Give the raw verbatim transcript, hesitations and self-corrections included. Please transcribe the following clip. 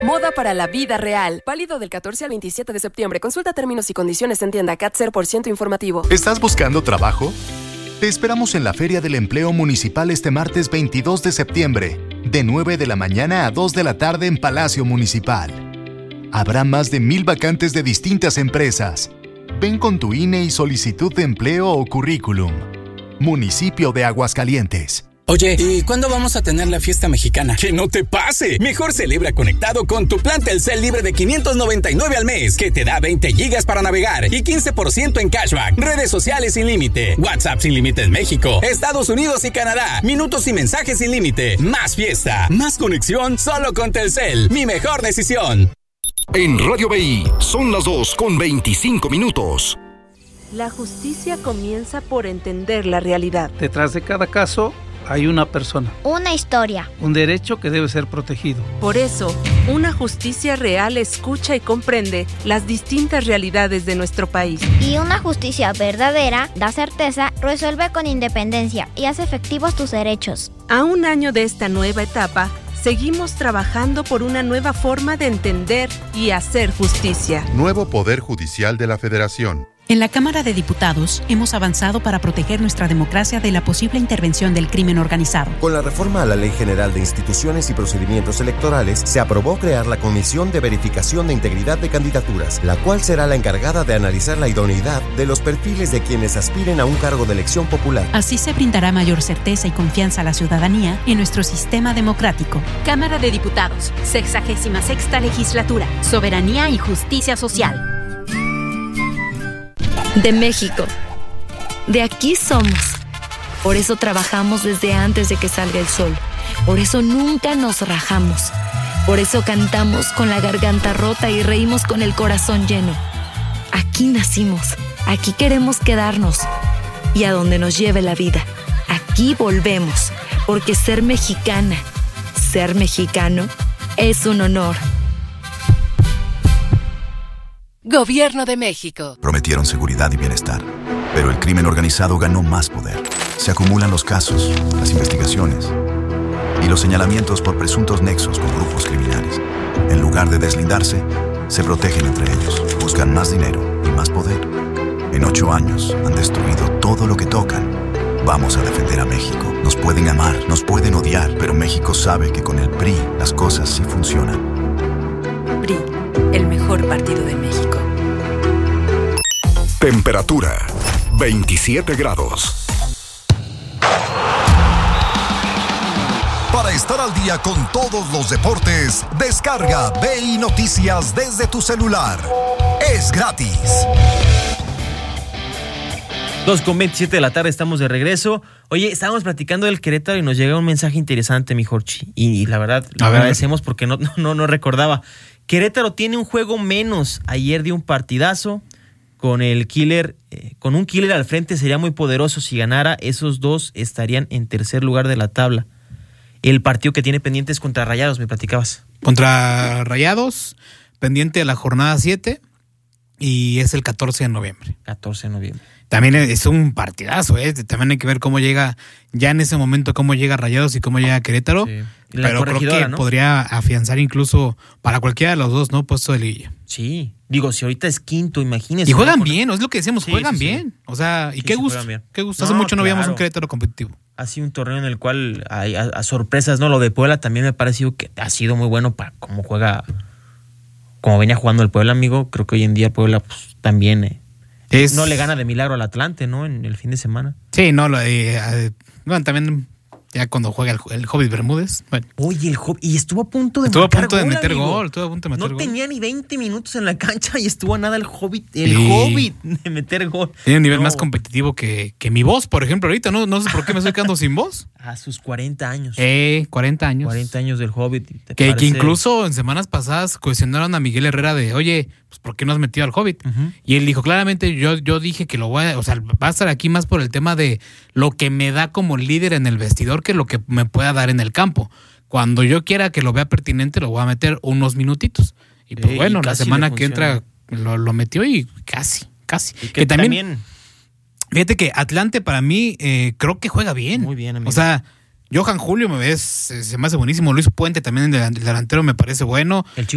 Moda para la vida real. Válido del catorce al veintisiete de septiembre. Consulta términos y condiciones en tienda. CAT cero por ciento informativo. ¿Estás buscando trabajo? Te esperamos en la Feria del Empleo Municipal este martes veintidós de septiembre, de nueve de la mañana a dos de la tarde en Palacio Municipal. Habrá más de mil vacantes de distintas empresas. Ven con tu I N E y solicitud de empleo o currículum. Municipio de Aguascalientes. Oye, ¿y cuándo vamos a tener la fiesta mexicana? ¡Que no te pase! Mejor celebra conectado con tu plan Telcel libre de quinientos noventa y nueve al mes, que te da veinte gigas para navegar y quince por ciento en cashback, redes sociales sin límite, WhatsApp sin límite en México, Estados Unidos y Canadá, minutos y mensajes sin límite, más fiesta, más conexión solo con Telcel. Mi mejor decisión. En Radio B I son las dos con veinticinco minutos. La justicia comienza por entender la realidad. Detrás de cada caso hay una persona. Una historia. Un derecho que debe ser protegido. Por eso, una justicia real escucha y comprende las distintas realidades de nuestro país. Y una justicia verdadera da certeza, resuelve con independencia y hace efectivos tus derechos. A un año de esta nueva etapa, seguimos trabajando por una nueva forma de entender y hacer justicia. Nuevo Poder Judicial de la Federación. En la Cámara de Diputados hemos avanzado para proteger nuestra democracia de la posible intervención del crimen organizado. Con la reforma a la Ley General de Instituciones y Procedimientos Electorales, se aprobó crear la Comisión de Verificación de Integridad de Candidaturas, la cual será la encargada de analizar la idoneidad de los perfiles de quienes aspiren a un cargo de elección popular. Así se brindará mayor certeza y confianza a la ciudadanía en nuestro sistema democrático. Cámara de Diputados, sexagésima sexta legislatura, Soberanía y Justicia Social. De México. De aquí somos. Por eso trabajamos desde antes de que salga el sol. Por eso nunca nos rajamos. Por eso cantamos con la garganta rota y reímos con el corazón lleno. Aquí nacimos. Aquí queremos quedarnos. Y a donde nos lleve la vida. Aquí volvemos. Porque ser mexicana, ser mexicano, es un honor. Gobierno de México. Prometieron seguridad y bienestar, pero el crimen organizado ganó más poder. Se acumulan los casos, las investigaciones y los señalamientos por presuntos nexos con grupos criminales. En lugar de deslindarse, se protegen entre ellos, buscan más dinero y más poder. En ocho años han destruido todo lo que tocan. Vamos a defender a México. Nos pueden amar, nos pueden odiar, pero México sabe que con el P R I las cosas sí funcionan. P R I, el mejor partido de México. Temperatura, veintisiete grados. Para estar al día con todos los deportes, descarga B I Noticias desde tu celular. Es gratis. dos con veintisiete de la tarde, estamos de regreso. Oye, estábamos platicando del Querétaro y nos llega un mensaje interesante, mi Jorchi. Y, y la verdad, lo agradecemos porque no, no, no recordaba. Querétaro tiene un juego menos. Ayer dio un partidazo con el Killer. Eh, con un Killer al frente sería muy poderoso. Si ganara, esos dos estarían en tercer lugar de la tabla. El partido que tiene pendiente es contra Rayados, me platicabas. Contra Rayados, pendiente de la jornada siete. Y es el catorce de noviembre. catorce de noviembre. También es un partidazo, ¿eh? También hay que ver cómo llega, ya en ese momento, cómo llega Rayados y cómo llega Querétaro. Sí. Pero creo que ¿no? podría afianzar incluso para cualquiera de los dos, ¿no? Puesto de liguilla. Sí. Digo, si ahorita es quinto, imagínese. Y juegan bien, ¿no? Es lo que decíamos, sí, juegan sí, bien. Sí. O sea, y sí, qué gusto. Qué gusto. Hace no, mucho no claro. veíamos un Querétaro competitivo. Ha sido un torneo en el cual hay a, a sorpresas, ¿no? Lo de Puebla también me ha parecido que ha sido muy bueno para cómo juega, como venía jugando el Puebla, amigo. Creo que hoy en día Puebla pues, también eh, es... no le gana de milagro al Atlante, ¿no? En el fin de semana. Sí, no, lo eh, eh, bueno, también ya cuando juega el, el Hobbit Bermúdez. Bueno. Oye, el Hobbit, y estuvo a punto de estuvo marcar a punto gol, de meter amigo. gol, estuvo a punto de meter no gol. No tenía ni veinte minutos en la cancha y estuvo a nada el Hobbit, el sí. Hobbit de meter gol. Tiene un nivel no. más competitivo que, que mi voz, por ejemplo, ahorita. No, no sé por qué me estoy quedando sin voz. A sus cuarenta años. Eh, cuarenta años. cuarenta años del Hobbit. Que, parece... que incluso en semanas pasadas cuestionaron a Miguel Herrera de, oye, pues ¿por qué no has metido al Hobbit? Uh-huh. Y él dijo, claramente, yo, yo dije que lo voy a, o sea, va a estar aquí más por el tema de lo que me da como líder en el vestidor que lo que me pueda dar en el campo. Cuando yo quiera que lo vea pertinente, lo voy a meter unos minutitos. Y pues eh, bueno, y la semana que entra lo, lo metió y casi, casi. Y que, que también, también... Fíjate que Atlante para mí eh, creo que juega bien. Muy bien, amigo. O sea, Johan Julio me ves, se me hace buenísimo. Luis Puente también, el delantero, me parece bueno. El